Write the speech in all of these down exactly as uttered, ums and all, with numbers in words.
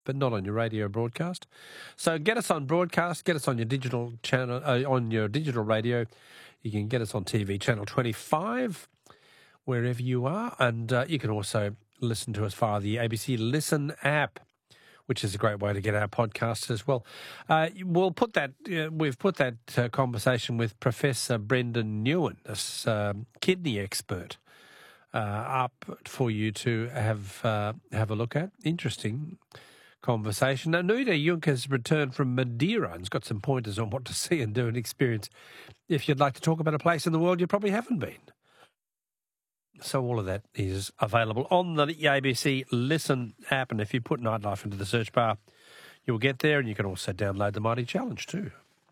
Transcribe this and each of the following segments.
but not on your radio broadcast. So get us on broadcast, get us on your digital channel, uh, on your digital radio. You can get us on T V, Channel twenty-five, wherever you are, and uh, you can also listen to us via the A B C Listen app, which is a great way to get our podcasts as well. Uh, we'll put that. Uh, we've put that uh, conversation with Professor Brendan Newen, a uh, kidney expert, uh, up for you to have uh, have a look at. Interesting conversation. Anita Yunk has returned from Madeira and's got some pointers on what to see and do and experience if you'd like to talk about a place in the world you probably haven't been. So all of that is available on the A B C Listen app, and if you put Nightlife into the search bar, you'll get there, and you can also download the Mighty Challenge too.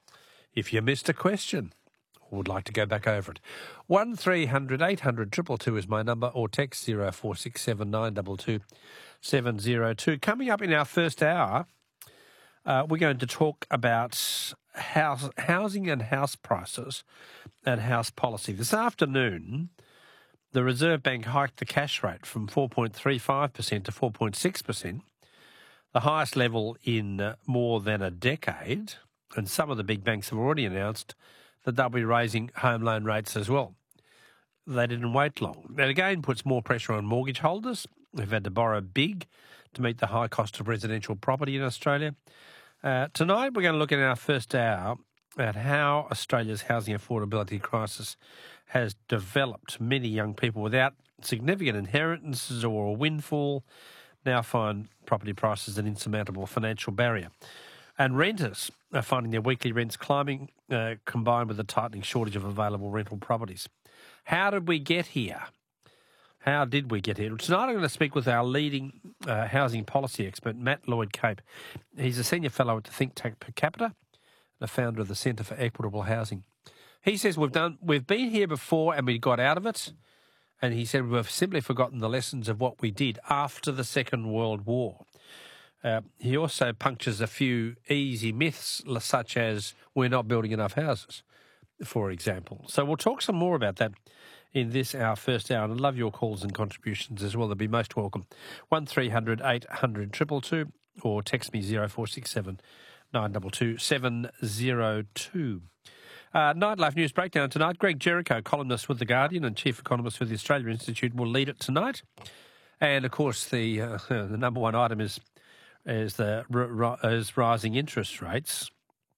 If you missed a question or would like to go back over it, one three hundred eight hundred two two two is my number, or text zero four six seven nine two two seven zero two. Coming up in our first hour, uh, we're going to talk about house, housing and house prices and house policy. This afternoon, the Reserve Bank hiked the cash rate from four point three five percent to four point six percent, the highest level in uh, more than a decade, and some of the big banks have already announced that they'll be raising home loan rates as well. They didn't wait long. That again puts more pressure on mortgage holders who've had to borrow big to meet the high cost of residential property in Australia. Uh, tonight we're going to look in our first hour at how Australia's housing affordability crisis has developed. Many young people without significant inheritances or a windfall now find property prices an insurmountable financial barrier. And renters are finding their weekly rents climbing, uh, combined with a tightening shortage of available rental properties. How did we get here? How did we get here? Tonight I'm going to speak with our leading uh, housing policy expert, Matt Lloyd-Cape. He's a senior fellow at the think tank Per Capita and a founder of the Centre for Equitable Housing. He says we've done, we've been here before and we got out of it, and he said we've simply forgotten the lessons of what we did after the Second World War. Uh, he also punctures a few easy myths, such as we're not building enough houses, for example. So we'll talk some more about that in this, our first hour. And I'd love your calls and contributions as well. They'll be most welcome. one three hundred eight hundred two two two or text me zero four six seven nine two two seven zero two. Uh, Nightlife News Breakdown tonight. Greg Jericho, columnist with The Guardian and chief economist for the Australia Institute, will lead it tonight. And, of course, the uh, the number one item is is the is rising interest rates.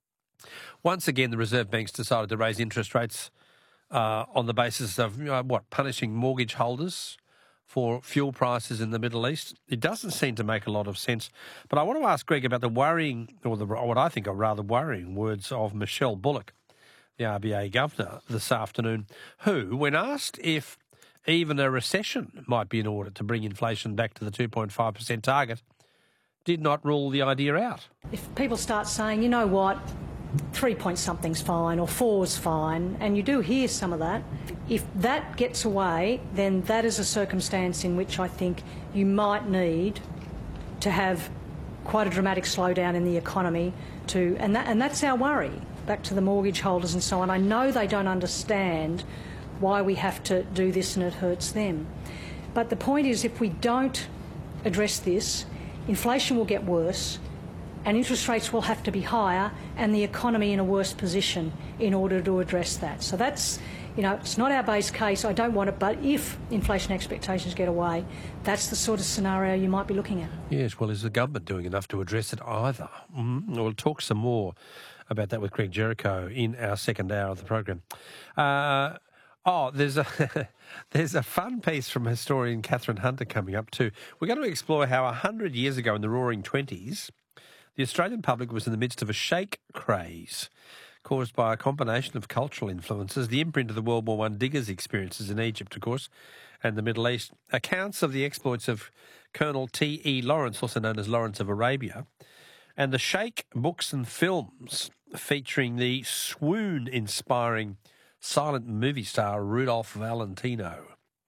Once again, the Reserve Bank's decided to raise interest rates uh, on the basis of, you know, what, punishing mortgage holders for fuel prices in the Middle East. It doesn't seem to make a lot of sense. But I want to ask Greg about the worrying, or the, what I think are rather worrying words of Michelle Bullock, the R B A governor, this afternoon, who, when asked if even a recession might be in order to bring inflation back to the two point five percent target, did not rule the idea out. If people start saying, you know what, three point something's fine or four's fine, and you do hear some of that, if that gets away, then that is a circumstance in which I think you might need to have quite a dramatic slowdown in the economy to, and that, and that's our worry, back to the mortgage holders and so on. I know they don't understand why we have to do this and it hurts them. But the point is, if we don't address this, inflation will get worse and interest rates will have to be higher and the economy in a worse position in order to address that. So that's, you know, it's not our base case. I don't want it, but if inflation expectations get away, that's the sort of scenario you might be looking at. Yes, well, is the government doing enough to address it either? Mm-hmm. We'll talk some more about that with Greg Jericho in our second hour of the program. Uh, oh, there's a there's a fun piece from historian Catherine Hunter coming up too. We're going to explore how one hundred years ago in the Roaring Twenties, the Australian public was in the midst of a shake craze caused by a combination of cultural influences, the imprint of the World War One diggers' experiences in Egypt, of course, and the Middle East, accounts of the exploits of Colonel T E Lawrence, also known as Lawrence of Arabia, and the Sheikh books and films featuring the swoon-inspiring silent movie star Rudolph Valentino.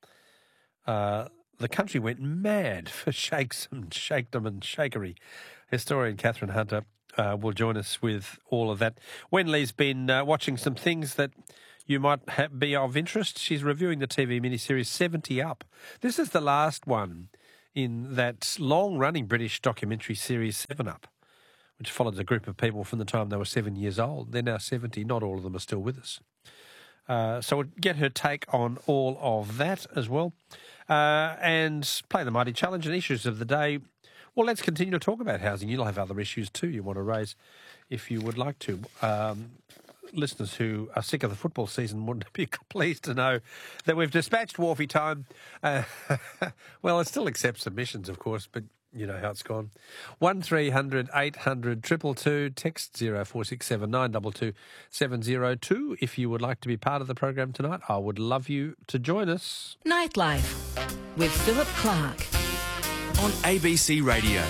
Uh, the country went mad for shakes and shakedom and shakery. Historian Catherine Hunter uh, will join us with all of that. Wenley's been uh, watching some things that you might ha- be of interest. She's reviewing the T V miniseries seventy up. This is the last one in that long-running British documentary series Seven Up, which followed a group of people from the time they were seven years old. They're now seventy. Not all of them are still with us. Uh, so we'll get her take on all of that as well. Uh, and play the Mighty Challenge and issues of the day. Well, let's continue to talk about housing. You'll have other issues too you want to raise if you would like to. Um, listeners who are sick of the football season would be pleased to know that we've dispatched Wharfie time. Uh, well, it still accepts submissions, of course, but you know how it's gone. one three hundred eight hundred two two two, text zero four six seven nine two two seven zero two. If you would like to be part of the program tonight, I would love you to join us. Nightlife with Philip Clark on A B C Radio.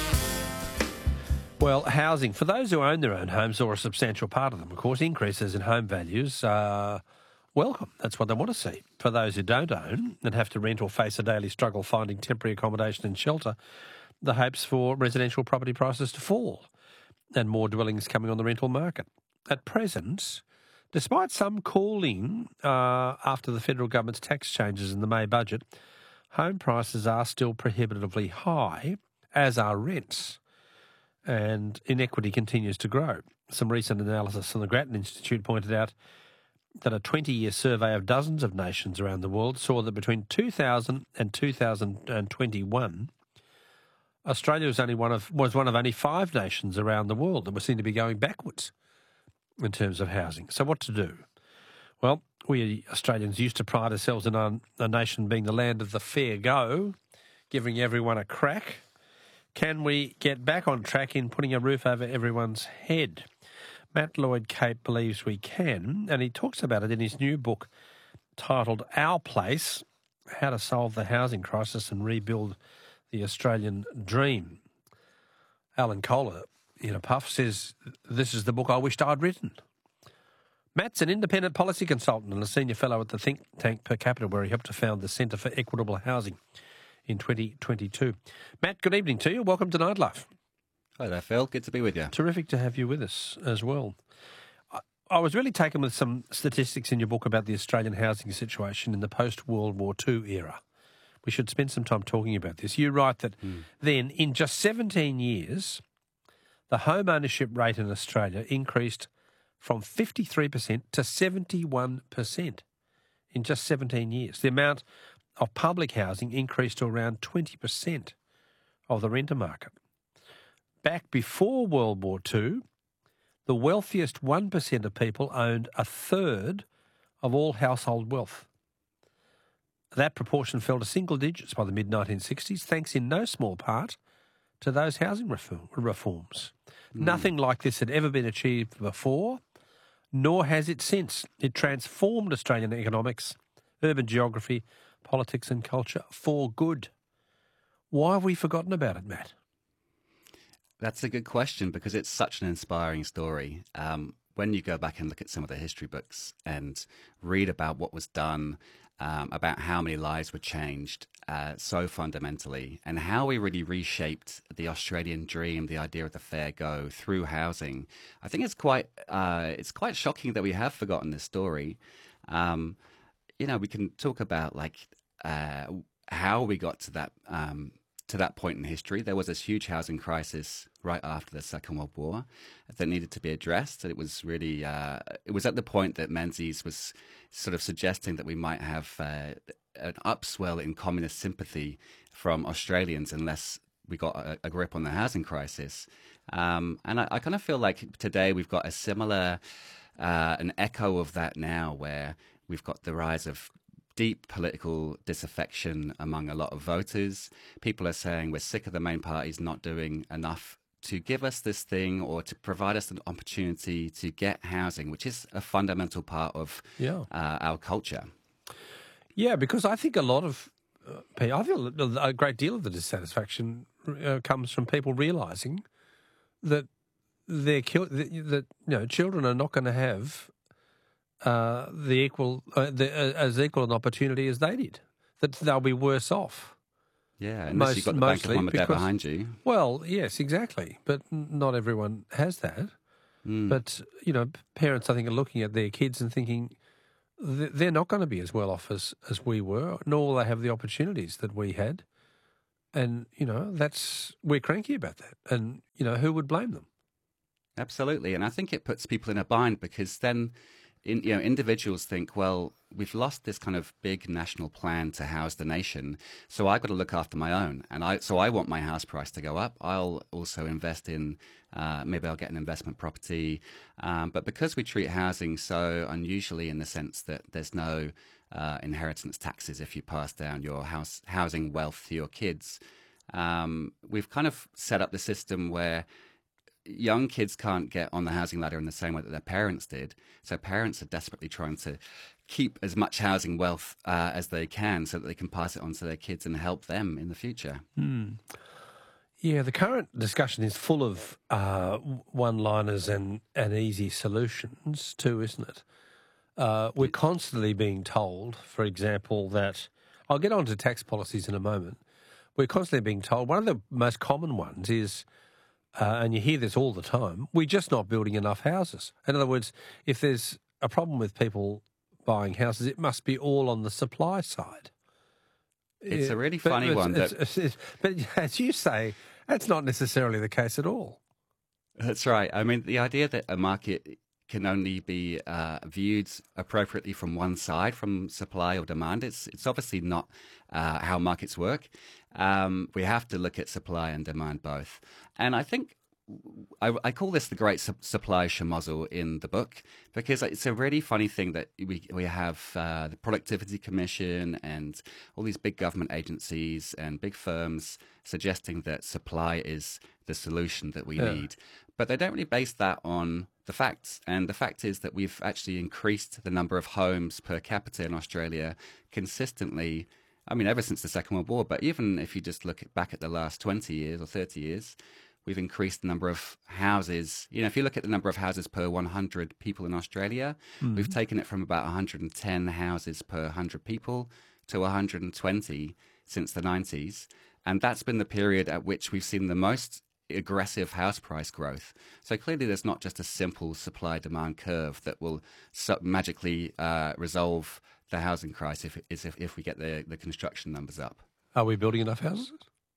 Well, housing. For those who own their own homes, or a substantial part of them, of course, increases in home values are welcome. That's what they want to see. For those who don't own and have to rent or face a daily struggle finding temporary accommodation and shelter, the hopes for residential property prices to fall and more dwellings coming on the rental market. At present, despite some cooling uh, after the federal government's tax changes in the May budget, home prices are still prohibitively high, as are rents, and inequity continues to grow. Some recent analysis from the Grattan Institute pointed out that a twenty-year survey of dozens of nations around the world saw that between two thousand and two thousand twenty-one, Australia was only one of was one of only five nations around the world that were seen to be going backwards in terms of housing. So what to do? Well, we Australians used to pride ourselves in our, a nation being the land of the fair go, giving everyone a crack. Can we get back on track in putting a roof over everyone's head? Matt Lloyd-Cape believes we can, and he talks about it in his new book titled Our Place, How to Solve the Housing Crisis and Rebuild the Australian Dream. Alan Kohler, in a puff, says, this is the book I wished I'd written. Matt's an independent policy consultant and a senior fellow at the think tank Per Capita, where he helped to found the Centre for Equitable Housing in twenty twenty-two. Matt, good evening to you. Welcome to Nightlife. Hi there, Phil. Good to be with you. Terrific to have you with us as well. I, I was really taken with some statistics in your book about the Australian housing situation in the post-World War Two era. We should spend some time talking about this. You write that mm. then, in just seventeen years, the home ownership rate in Australia increased from fifty-three percent to seventy-one percent in just seventeen years. The amount of public housing increased to around twenty percent of the renter market. Back before World War Two, the wealthiest one percent of people owned a third of all household wealth. That proportion fell to single digits by the mid nineteen sixties, thanks in no small part to those housing reform, reforms. Mm. Nothing like this had ever been achieved before, nor has it since. It transformed Australian economics, urban geography, politics and culture for good. Why have we forgotten about it, Matt? That's a good question, because it's such an inspiring story. Um, when you go back and look at some of the history books and read about what was done, um, about how many lives were changed uh, so fundamentally, and how we really reshaped the Australian dream, the idea of the fair go through housing, I think it's quite uh, it's quite shocking that we have forgotten this story. Um, you know, we can talk about like uh, how we got to that um, to that point in history. There was this huge housing crisis right after the Second World War that needed to be addressed. It was really, uh, it was at the point that Menzies was sort of suggesting that we might have uh, an upswell in communist sympathy from Australians unless we got a, a grip on the housing crisis. Um, and I, I kind of feel like today we've got a similar, uh, an echo of that now, where we've got the rise of deep political disaffection among a lot of voters. People are saying we're sick of the main parties not doing enough to give us this thing or to provide us an opportunity to get housing, which is a fundamental part of yeah. uh, our culture. Yeah, because I think a lot of uh, people, I feel a great deal of the dissatisfaction uh, comes from people realising that their that you know children are not going to have uh, the equal uh, the, uh, as equal an opportunity as they did. That they'll be worse off. Yeah, unless Most, you've got the bank of mum and dad behind you. Well, yes, exactly. But not everyone has that. Mm. But, you know, parents, I think, are looking at their kids and thinking they're not going to be as well off as, as we were, nor will they have the opportunities that we had. And, you know, that's, we're cranky about that. And, you know, who would blame them? Absolutely. And I think it puts people in a bind because then, in, you know, individuals think, well, we've lost this kind of big national plan to house the nation, so I've got to look after my own. And I, so I want my house price to go up. I'll also invest in, uh, maybe I'll get an investment property. Um, but because we treat housing so unusually in the sense that there's no uh, inheritance taxes if you pass down your house housing wealth to your kids, um, we've kind of set up the system where young kids can't get on the housing ladder in the same way that their parents did. So parents are desperately trying to keep as much housing wealth uh, as they can so that they can pass it on to their kids and help them in the future. Mm. Yeah, the current discussion is full of uh, one-liners and, and easy solutions too, isn't it? Uh, we're constantly being told, for example, that... I'll get on to tax policies in a moment. We're constantly being told, one of the most common ones is... Uh, and you hear this all the time, we're just not building enough houses. In other words, if there's a problem with people buying houses, it must be all on the supply side. It's Yeah, a really but funny it's, one. It's, That, it's, it's, but as you say, that's not necessarily the case at all. That's right. I mean, the idea that a market can only be uh, viewed appropriately from one side, from supply or demand, it's, it's obviously not uh, how markets work. Um, we have to look at supply and demand both. And I think I, I call this the great su- supply schmozzle in the book because it's a really funny thing that we we have uh, the Productivity Commission and all these big government agencies and big firms suggesting that supply is the solution that we Yeah. need. But they don't really base that on the facts. And the fact is that we've actually increased the number of homes per capita in Australia consistently. I mean, ever since the Second World War, but even if you just look at, back at the last twenty years or thirty years, we've increased the number of houses. You know, if you look at the number of houses per one hundred people in Australia, Mm. we've taken it from about one hundred ten houses per one hundred people to one hundred twenty since the nineties. And that's been the period at which we've seen the most aggressive house price growth. So clearly there's not just a simple supply-demand curve that will so magically uh, resolve the housing crisis if, if, if we get the, the construction numbers up. Are we building enough houses?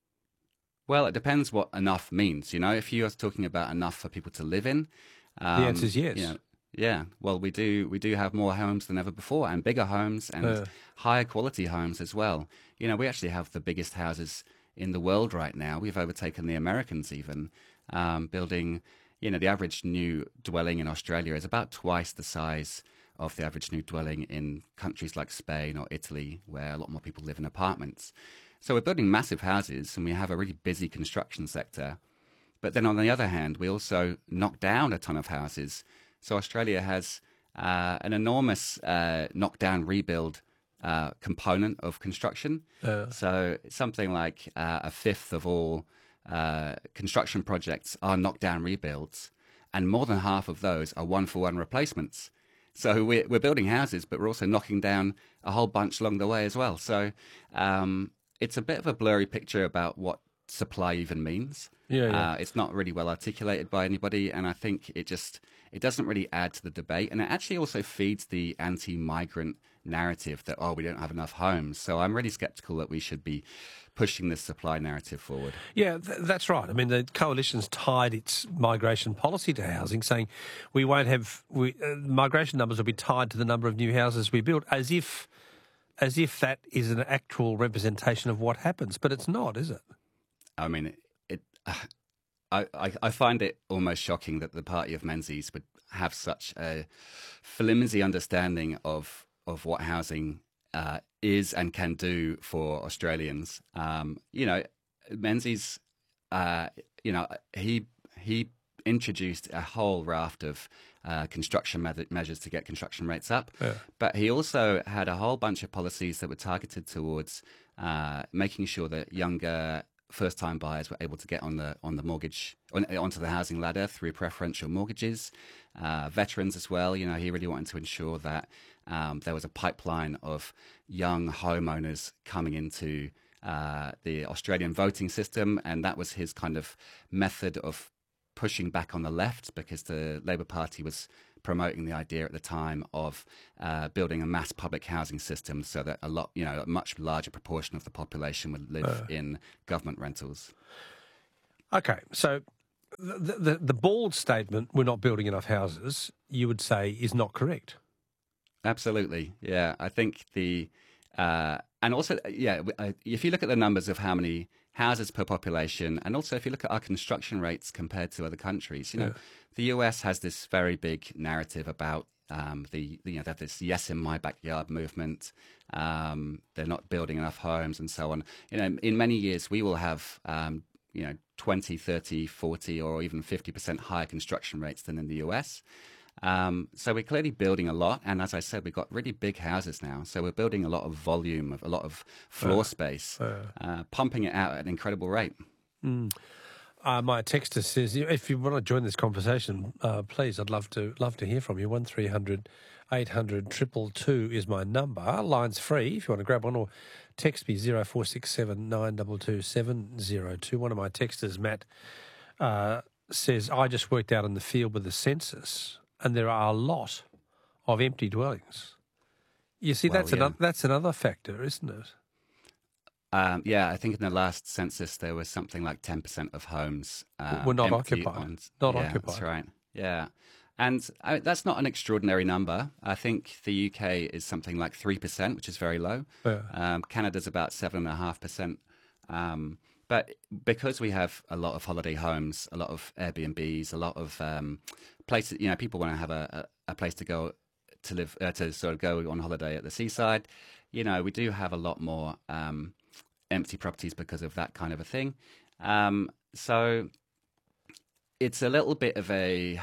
Well, it depends what enough means. You know, if you're talking about enough for people to live in, um, The answer is yes. You know, yeah. Well, we do we do have more homes than ever before, and bigger homes, and Yeah. higher quality homes as well. You know, we actually have the biggest houses in the world right now. We've overtaken the Americans even, um, building. You know, the average new dwelling in Australia is about twice the size of the average new dwelling in countries like Spain or Italy, where a lot more people live in apartments. So we're building massive houses and we have a really busy construction sector. But then on the other hand, we also knock down a ton of houses. So Australia has uh, an enormous uh, knock-down rebuild uh, component of construction. Uh, So something like uh, a fifth of all uh, construction projects are knock-down rebuilds. And more than half of those are one-for-one replacements. So we're, we're building houses, but we're also knocking down a whole bunch along the way as well. So um, it's a bit of a blurry picture about what supply even means. Yeah, yeah. Uh, it's not really well articulated by anybody, and I think it just it doesn't really add to the debate, and it actually also feeds the anti-migrant narrative that, oh, we don't have enough homes. So I'm really skeptical that we should be pushing this supply narrative forward. Yeah, th- that's right. I mean, the coalition's tied its migration policy to housing, saying we won't have we, uh, migration numbers will be tied to the number of new houses we build, as if as if that is an actual representation of what happens. But it's not, is it? I mean, it. it I, I, I find it almost shocking that the party of Menzies would have such a flimsy understanding of of what housing uh, is and can do for Australians. Um, you know, Menzies, uh, you know, he he introduced a whole raft of uh, construction me- measures to get construction rates up, Yeah. but he also had a whole bunch of policies that were targeted towards uh, making sure that younger first-time buyers were able to get on the on the mortgage on, onto the housing ladder through preferential mortgages. Uh, veterans as well. You know, he really wanted to ensure that um, there was a pipeline of young homeowners coming into uh, the Australian voting system, and that was his kind of method of pushing back on the left because the Labour Party was promoting the idea at the time of uh, building a mass public housing system so that a lot, you know, a much larger proportion of the population would live uh. in government rentals. Okay, so the, the the bald statement, "We're not building enough houses," you would say is not correct. Absolutely, yeah. I think the uh, and also, yeah, if you look at the numbers of how many houses per population, and also if you look at our construction rates compared to other countries, you know, yeah. the U S has this very big narrative about um, the, you know, they have this "yes in my backyard" movement. Um, they're not building enough homes and so on. You know, in many years we will have, um, you know, twenty, thirty, forty, or even fifty percent higher construction rates than in the U S. Um, so we're clearly building a lot, and as I said, we've got really big houses now. So we're building a lot of volume, of a lot of floor uh, space, uh, uh, pumping it out at an incredible rate. Mm. Uh, my texter says, if you want to join this conversation, uh, please, I'd love to love to hear from you. One three hundred eight hundred two two two is my number. Line's free if you want to grab one, or text me zero four six seven nine two two seven zero two. One of my texters, Matt, uh, says, I just worked out in the field with the census, and there are a lot of empty dwellings. You see, well, that's yeah. another that's another factor, isn't it? Um, yeah, I think in the last census there was something like ten percent of homes uh, were not empty occupied. And, not yeah, occupied. That's right. Yeah, and I, that's not an extraordinary number. I think the U K is something like three percent, which is very low. Yeah. Um, Canada's about seven and a half percent. Um, but because we have a lot of holiday homes, a lot of Airbnbs, a lot of um, places, you know, people want to have a, a, a place to go to live, uh, to sort of go on holiday at the seaside. You know, we do have a lot more um, empty properties because of that kind of a thing. Um, so it's a little bit of a...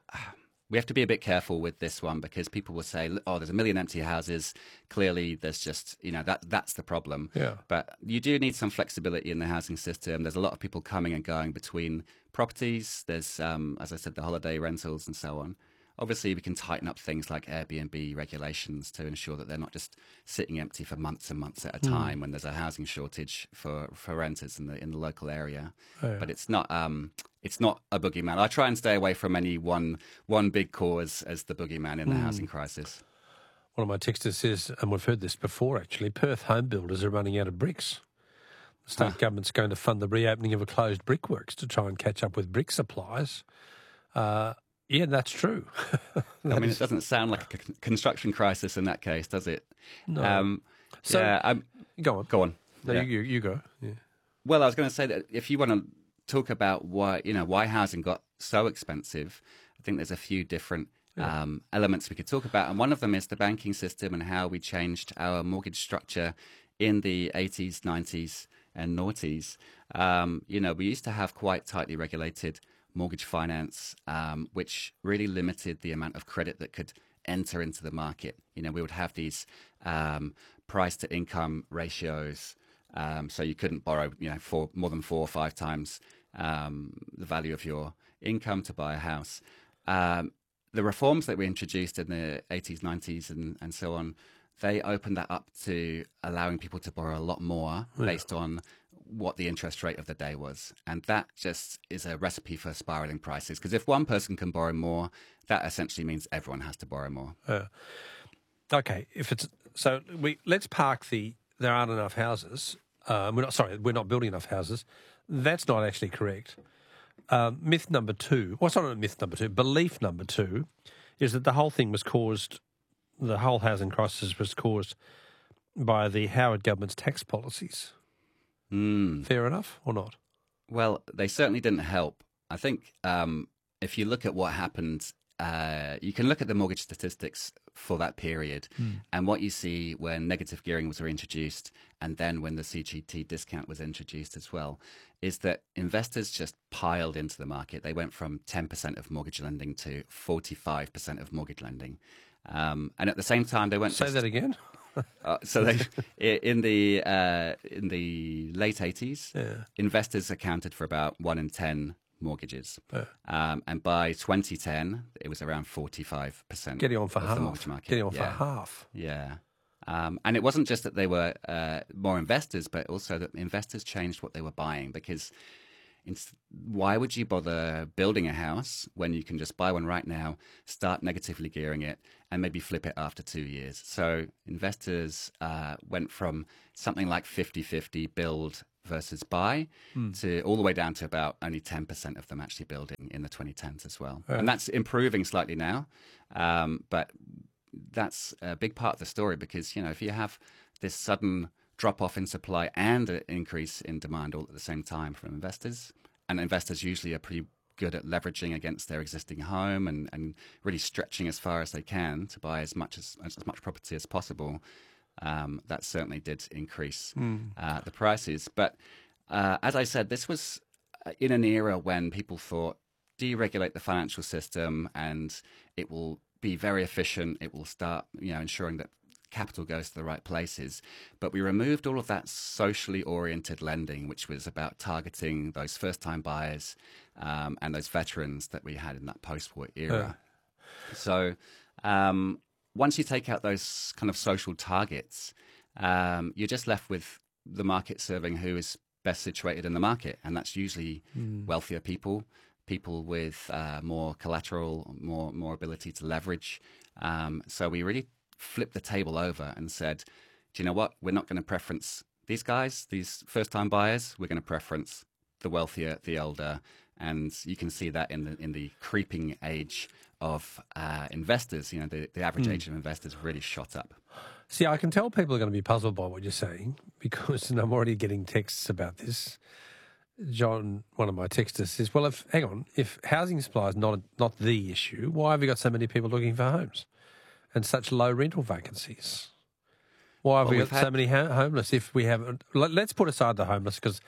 We have to be a bit careful with this one because people will say, oh, there's a million empty houses. Clearly, there's just, you know, that that's the problem. Yeah. But you do need some flexibility in the housing system. There's a lot of people coming and going between properties. There's, um, as I said, the holiday rentals and so on. Obviously, we can tighten up things like Airbnb regulations to ensure that they're not just sitting empty for months and months at a time mm. when there's a housing shortage for, for renters in the in the local area. Oh, yeah. But it's not um, it's not a boogeyman. I try and stay away from any one one big cause as the boogeyman in the mm. housing crisis. One of my texters says, and we've heard this before actually, Perth home builders are running out of bricks. The state huh. government's going to fund the reopening of a closed brickworks to try and catch up with brick supplies. Uh, Yeah, that's true. that I mean, is... it doesn't sound like a construction crisis in that case, does it? No. Um, so, yeah, I'm, go on. Go on. No, yeah. you, you go. Yeah. Well, I was going to say that if you want to talk about why, you know, why housing got so expensive, I think there's a few different yeah. um, elements we could talk about. And one of them is the banking system and how we changed our mortgage structure in the eighties, nineties and noughties. Um, you know, we used to have quite tightly regulated mortgage finance, um, which really limited the amount of credit that could enter into the market. You know, we would have these um, price to income ratios, um, so you couldn't borrow, you know, for more than four or five times um, the value of your income to buy a house. Um, the reforms that we introduced in the eighties, nineties, and, and so on, they opened that up to allowing people to borrow a lot more yeah. based on what the interest rate of the day was. And that just is a recipe for spiraling prices. Because if one person can borrow more, that essentially means everyone has to borrow more. Uh, okay, if it's so, we let's park the there aren't enough houses. Uh, we're not sorry, we're not building enough houses. That's not actually correct. Um, myth number two, well, it's not a myth number two. Belief number two is that the whole thing was caused. The whole housing crisis was caused by the Howard government's tax policies. Mm. Fair enough or not? Well, they certainly didn't help. I think um, if you look at what happened, uh, you can look at the mortgage statistics for that period. Mm. And what you see when negative gearing was reintroduced and then when the C G T discount was introduced as well, is that investors just piled into the market. They went from ten percent of mortgage lending to forty-five percent of mortgage lending. Um, and at the same time, they went... Say just, that again? Uh, so they, in the uh, in the late eighties, yeah. investors accounted for about one in ten mortgages, yeah. um, and by twenty ten, it was around forty-five percent. Getting on for of half. The mortgage market. Getting on yeah. for half. Yeah, um, and it wasn't just that they were uh, more investors, but also that investors changed what they were buying because It's, why would you bother building a house when you can just buy one right now, start negatively gearing it, and maybe flip it after two years? So investors uh, went from something like fifty-fifty build versus buy mm. to all the way down to about only ten percent of them actually building in the twenty tens as well. Yeah. And that's improving slightly now. Um, but that's a big part of the story because, you know, if you have this sudden drop off in supply and an increase in demand all at the same time from investors, and investors usually are pretty good at leveraging against their existing home and, and really stretching as far as they can to buy as much as, as much property as possible. Um, that certainly did increase mm. uh, the prices. But uh, as I said, this was in an era when people thought deregulate the financial system and it will be very efficient. It will start, you know, ensuring that capital goes to the right places. But we removed all of that socially oriented lending, which was about targeting those first-time buyers um, and those veterans that we had in that post-war era. Uh. So um, once you take out those kind of social targets, um, you're just left with the market serving who is best situated in the market. And that's usually mm. wealthier people, people with uh, more collateral, more, more ability to leverage. Um, so we really flipped the table over and said, do you know what? We're not going to preference these guys, these first-time buyers. We're going to preference the wealthier, the older. And you can see that in the in the creeping age of uh, investors. You know, the, the average mm. age of investors really shot up. See, I can tell people are going to be puzzled by what you're saying because and I'm already getting texts about this. John, one of my texters, says, well, if hang on, if housing supply is not, not the issue, why have we got so many people looking for homes? And such low rental vacancies. Why have well, we got had... so many ha- homeless? If we have, let's put aside the homeless because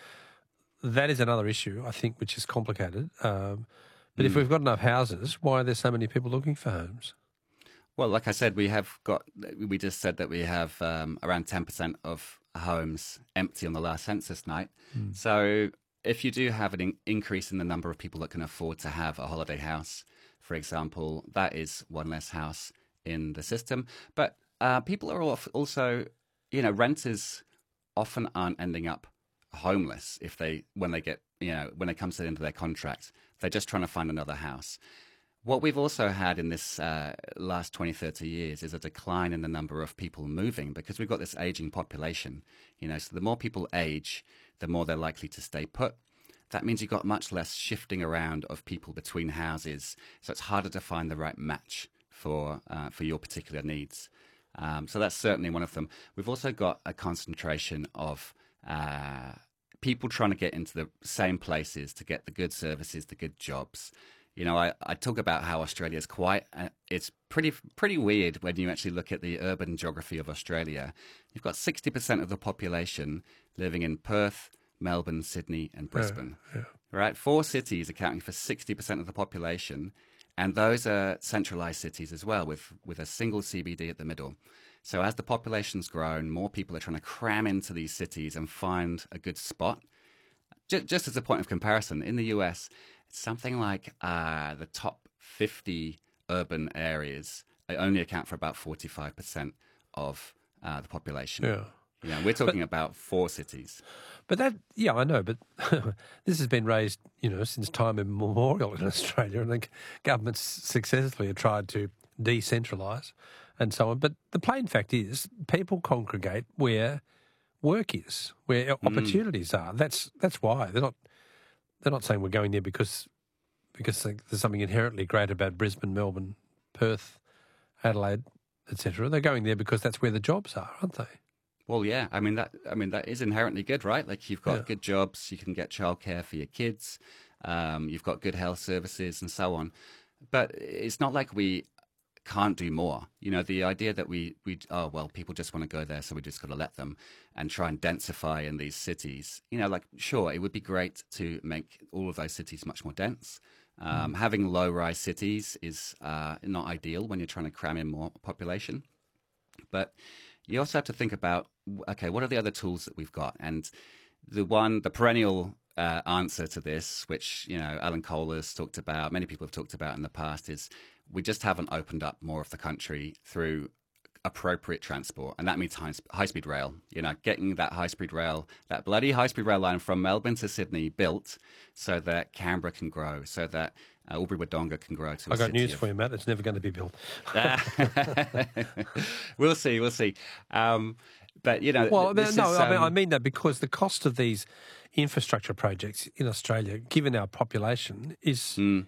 that is another issue I think which is complicated. Um, but mm. if we've got enough houses, why are there so many people looking for homes? Well, like I said, we have got. We just said that we have um, around ten percent of homes empty on the last census night. Mm. So if you do have an in- increase in the number of people that can afford to have a holiday house, for example, that is one less house in the system. But uh, people are also, you know, renters often aren't ending up homeless if they, when they get, you know, when it comes to the end of their contract, they're just trying to find another house. What we've also had in this uh, last twenty, thirty years is a decline in the number of people moving because we've got this aging population, you know, so the more people age, the more they're likely to stay put. That means you've got much less shifting around of people between houses, so it's harder to find the right match for uh, for your particular needs. Um, so that's certainly one of them. We've also got a concentration of uh, people trying to get into the same places to get the good services, the good jobs. You know, I, I talk about how Australia is quite, uh, it's pretty pretty weird when you actually look at the urban geography of Australia. You've got sixty percent of the population living in Perth, Melbourne, Sydney and Brisbane. Yeah, yeah. Right? Four cities accounting for sixty percent of the population. And those are centralized cities as well, with, with a single C B D at the middle. So as the population's grown, more people are trying to cram into these cities and find a good spot. Just, just as a point of comparison, in the U S, it's something like uh, the top fifty urban areas only account for about forty-five percent of uh, the population. Yeah. You know, we're talking but, about four cities. But that, yeah, I know, but this has been raised, you know, since time immemorial in Australia, and the governments successfully have tried to decentralise and so on. But the plain fact is, people congregate where work is, where opportunities mm. are. That's that's why they're not they're not saying we're going there because because there's something inherently great about Brisbane, Melbourne, Perth, Adelaide, et cetera. They're going there because that's where the jobs are, aren't they? Well, yeah. I mean that. I mean that is inherently good, right? Like you've got yeah. good jobs, you can get childcare for your kids, um, you've got good health services, and so on. But it's not like we can't do more. You know, the idea that we we oh well, people just want to go there, so we just got to let them and try and densify in these cities. You know, like sure, it would be great to make all of those cities much more dense. Um, mm. Having low-rise cities is uh, not ideal when you're trying to cram in more population, but you also have to think about, okay, what are the other tools that we've got? And the one, the perennial uh, answer to this, which, you know, Alan Kohler's talked about, many people have talked about in the past, is we just haven't opened up more of the country through appropriate transport, and that means high, high-speed rail. You know, getting that high-speed rail, that bloody high-speed rail line from Melbourne to Sydney built so that Canberra can grow, so that uh, Albury-Wodonga can grow to a I got city news of- for you, Matt. It's never going to be built. We'll see, we'll see. Um, but, you know... Well, this no, is, I, mean, um, I mean that because the cost of these infrastructure projects in Australia, given our population, is Mm.